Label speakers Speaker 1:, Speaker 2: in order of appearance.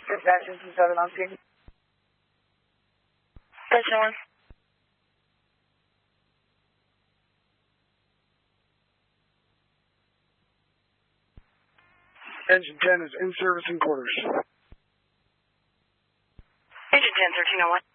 Speaker 1: Dispatch 7 on scene.
Speaker 2: Station 1.
Speaker 3: Engine 10 is in service in quarters.
Speaker 2: Engine 10, 1301.